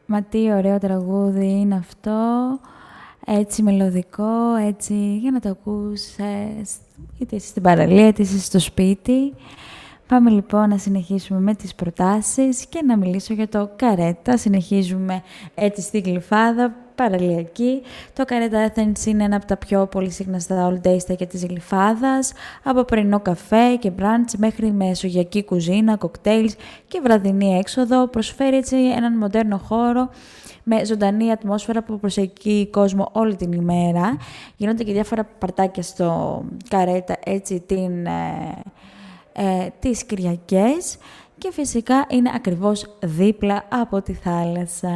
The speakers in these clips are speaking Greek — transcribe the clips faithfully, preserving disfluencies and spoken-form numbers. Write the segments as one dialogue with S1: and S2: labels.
S1: Μα τι ωραίο τραγούδι είναι αυτό, έτσι μελωδικό, έτσι για να το ακούς ε, είτε είσαι στην παραλία, είτε είσαι στο σπίτι. Πάμε λοιπόν να συνεχίσουμε με τις προτάσεις και να μιλήσω για το Καρέτα. Συνεχίζουμε έτσι στη Γλυφάδα, παραλιακή. Το Καρέτα Athens είναι ένα από τα πιο πολύ σύγναστα all day stay της Γλυφάδας. Από πρωινό καφέ και μπραντς μέχρι μεσογειακή κουζίνα, κοκτέιλς και βραδινή έξοδο. Προσφέρει έτσι έναν μοντέρνο χώρο με ζωντανή ατμόσφαιρα που προσεγγίζει κόσμο όλη την ημέρα. Γίνονται και διάφορα παρτάκια στο Καρέτα έτσι την... Ε, Ε, τις Κυριακές και φυσικά είναι ακριβώς δίπλα από τη θάλασσα.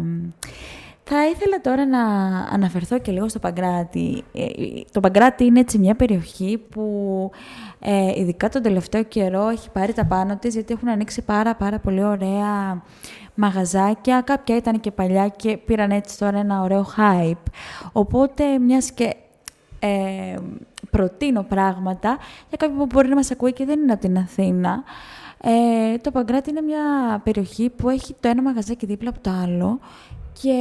S1: Θα ήθελα τώρα να αναφερθώ και λίγο στο Παγκράτη. Ε, το Παγκράτη είναι έτσι μια περιοχή που ε, ειδικά τον τελευταίο καιρό έχει πάρει τα πάνω της, γιατί έχουν ανοίξει πάρα πάρα πολύ ωραία μαγαζάκια. Κάποια ήταν και παλιά και πήραν έτσι τώρα ένα ωραίο hype. Οπότε μιας και Ε, προτείνω πράγματα για κάποιον που μπορεί να μας ακούει και δεν είναι από την Αθήνα. Ε, το Παγκράτη είναι μια περιοχή που έχει το ένα μαγαζάκι δίπλα από το άλλο και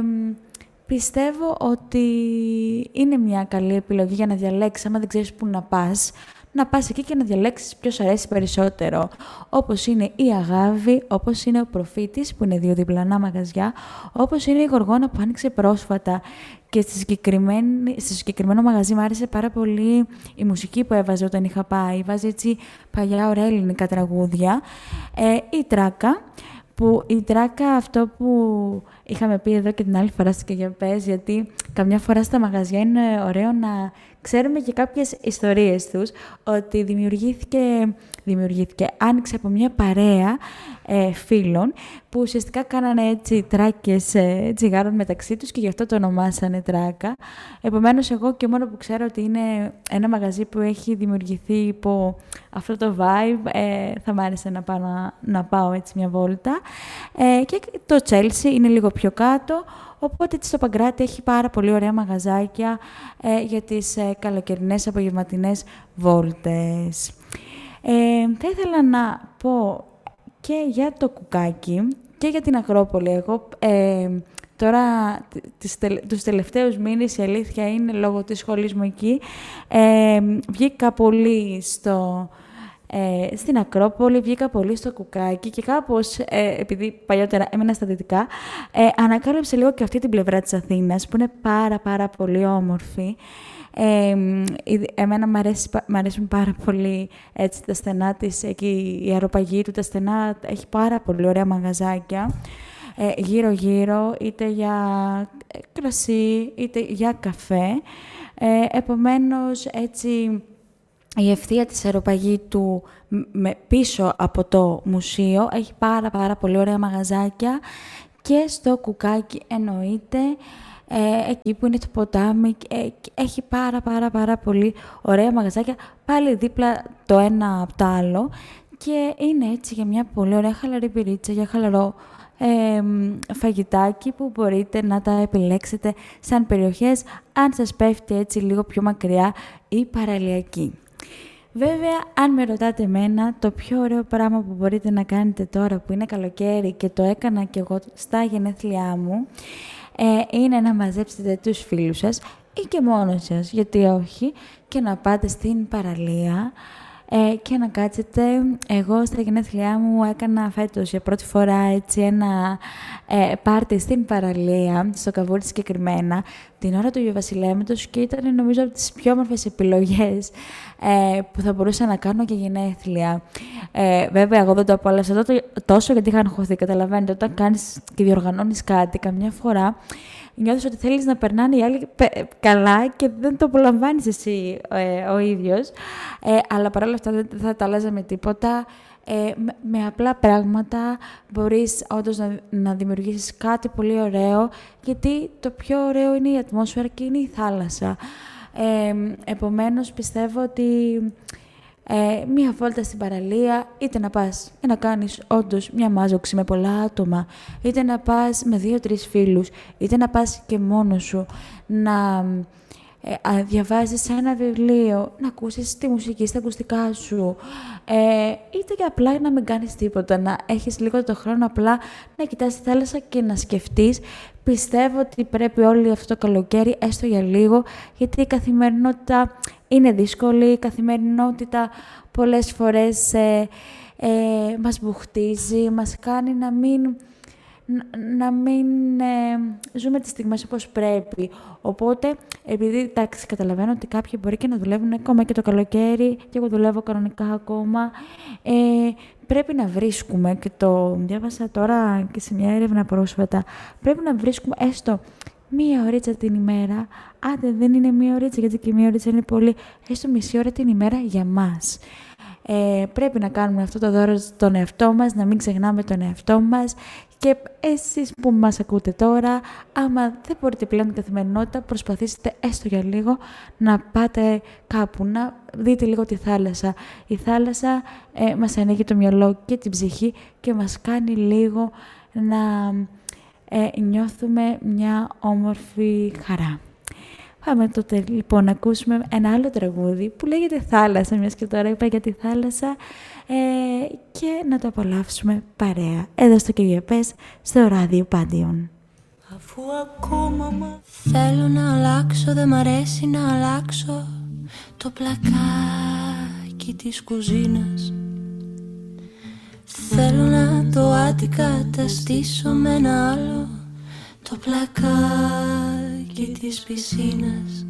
S1: πιστεύω ότι είναι μια καλή επιλογή για να διαλέξεις, άμα δεν ξέρεις πού να πας, να πας εκεί και να διαλέξεις ποιος σου αρέσει περισσότερο. Όπως είναι η Αγάβη, όπως είναι ο Προφήτης, που είναι δύο διπλανά μαγαζιά, όπως είναι η Γοργόνα που άνοιξε πρόσφατα. Και στη στο συγκεκριμένο μαγαζί μου άρεσε πάρα πολύ η μουσική που έβαζε όταν είχα πάει. Βάζει έτσι παλιά ωραία ελληνικά τραγούδια. Ε, η Τράκα, που η Τράκα αυτό που είχαμε πει εδώ και την άλλη φορά στο «Και για πες», γιατί καμιά φορά στα μαγαζιά είναι ωραίο να ξέρουμε και κάποιες ιστορίες τους, ότι δημιουργήθηκε, δημιουργήθηκε άνοιξε από μια παρέα ε, φίλων που ουσιαστικά κάνανε έτσι τράκες ε, τσιγάρων μεταξύ τους και γι' αυτό το ονομάσανε Τράκα. Επομένως, εγώ και μόνο που ξέρω ότι είναι ένα μαγαζί που έχει δημιουργηθεί υπό αυτό το vibe, ε, θα μ' άρεσε να πάω, να, να πάω έτσι μια βόλτα. Ε, και το Chelsea είναι λίγο πιο κάτω, οπότε στο Παγκράτη έχει πάρα πολύ ωραία μαγαζάκια ε, για τις ε, καλοκαιρινές απογευματινές βόλτες. Ε, θα ήθελα να πω και για το Κουκάκι και για την Ακρόπολη. Εγώ ε, τώρα τις, τους τελευταίους μήνες, η αλήθεια είναι, λόγω της σχολής μου εκεί, ε, βγήκα πολύ στο... Ε, στην Ακρόπολη, βγήκα πολύ στο Κουκάκι και κάπως, ε, επειδή παλιότερα έμενα στα δυτικά, ε, ανακάλυψε λίγο και αυτή την πλευρά της Αθήνας, που είναι πάρα πάρα πολύ όμορφη. Ε, εμένα μ' αρέσει, μ' αρέσουν πάρα πολύ έτσι, τα στενά της, εκεί, η αεροπαγή του, τα στενά, έχει πάρα πολύ ωραία μαγαζάκια, ε, γύρω-γύρω, είτε για κρασί, είτε για καφέ. Ε, επομένως, έτσι... Η ευθεία της αεροπαγήτου με, πίσω από το μουσείο έχει πάρα πάρα πολύ ωραία μαγαζάκια και στο Κουκάκι εννοείται, ε, εκεί που είναι το ποτάμι, ε, έχει πάρα πάρα πάρα πολύ ωραία μαγαζάκια πάλι δίπλα το ένα από το άλλο και είναι έτσι για μια πολύ ωραία χαλαρή πυρίτσα, για χαλαρό ε, φαγητάκι που μπορείτε να τα επιλέξετε σαν περιοχές αν σας πέφτει έτσι λίγο πιο μακριά η παραλιακή. Βέβαια, αν με ρωτάτε εμένα, το πιο ωραίο πράγμα που μπορείτε να κάνετε τώρα που είναι καλοκαίρι και το έκανα και εγώ στα γενέθλιά μου, ε, είναι να μαζέψετε τους φίλους σας ή και μόνος σας, γιατί όχι, και να πάτε στην παραλία ε, και να κάτσετε. Εγώ στα γενέθλιά μου έκανα φέτος για πρώτη φορά έτσι ένα ε, πάρτι στην παραλία, στο Καβούρι συγκεκριμένα, την ώρα του Ιωβασιλέματος και ήταν νομίζω από τις πιο όμορφες επιλογές ε, που θα μπορούσα να κάνω και γενέθλια. Ε, βέβαια, εγώ δεν το απόλαυσα τόσο γιατί είχα αγχωθεί. Καταλαβαίνετε, όταν κάνεις και διοργανώνεις κάτι, καμιά φορά νιώθεις ότι θέλεις να περνάνε οι άλλοι καλά και δεν το απολαμβάνεις εσύ ε, ο ίδιος. Ε, αλλά παρόλα αυτά δεν θα τα αλλάζα με τίποτα. Ε, με, με απλά πράγματα μπορείς όντως να, να δημιουργήσεις κάτι πολύ ωραίο, γιατί το πιο ωραίο είναι η ατμόσφαιρα και είναι η θάλασσα. Ε, επομένως, πιστεύω ότι ε, μία βόλτα στην παραλία, είτε να πας και να κάνεις όντως μια μάζοξη με πολλά άτομα, είτε να πας με δύο-τρεις φίλους, είτε να πας και μόνος σου, να ε, διαβάζεις ένα βιβλίο, να ακούσεις τη μουσική στα ακουστικά σου, ε, είτε και απλά να μην κάνεις τίποτα, να έχεις λίγο το χρόνο απλά να κοιτάς τη θάλασσα και να σκεφτείς. Πιστεύω ότι πρέπει όλοι αυτό το καλοκαίρι, έστω για λίγο, γιατί η καθημερινότητα είναι δύσκολη, η καθημερινότητα πολλές φορές ε, ε, μας μπουχτίζει, μας κάνει να μην... να μην ε, ζούμε τις στιγμές όπως πρέπει. Οπότε, επειδή, εντάξει, καταλαβαίνω ότι κάποιοι μπορεί και να δουλεύουν ακόμα και το καλοκαίρι, και εγώ δουλεύω κανονικά ακόμα, ε, πρέπει να βρίσκουμε, και το διάβασα τώρα και σε μια έρευνα πρόσφατα, πρέπει να βρίσκουμε έστω μία ωρίτσα την ημέρα, άντε δεν είναι μία ωρίτσα, γιατί και μία ωρίτσα είναι πολύ, έστω μισή ώρα την ημέρα για μας. Ε, πρέπει να κάνουμε αυτό το δώρο στον εαυτό μας, να μην ξεχνάμε τον εαυτό μας. Και εσείς που μας ακούτε τώρα, άμα δεν μπορείτε πλέον την καθημερινότητα, προσπαθήστε έστω για λίγο να πάτε κάπου, να δείτε λίγο τη θάλασσα. Η θάλασσα ε, μας ανοίγει το μυαλό και την ψυχή και μας κάνει λίγο να ε, νιώθουμε μια όμορφη χαρά. Πάμε τότε λοιπόν να ακούσουμε ένα άλλο τραγούδι που λέγεται «Θάλασσα», μιας και τώρα είπα για τη θάλασσα, ε, και να το απολαύσουμε παρέα, εδώ στο Κυριαπές, στο Ράδιο Πάντιον.
S2: Αφού ακόμα μα θέλω να αλλάξω, δεν μ' αρέσει να αλλάξω το πλακάκι της κουζίνας. Θέλω να το αντικαταστήσω με ένα άλλο, το πλακάκι της πισίνας.